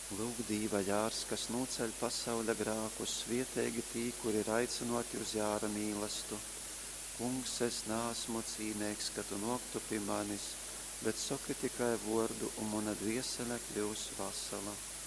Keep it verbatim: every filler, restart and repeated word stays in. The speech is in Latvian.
Lūk, dīva jārs, kas nūceļ pasaules grākus, vietēgi tī, kuri ir aicinoti uz jāra mīlestību. Kungs, es neesmu cīnīgs, ka tu noktu pie manis, bet saki tikai vārdu, un mana dviesele kļūs vesela.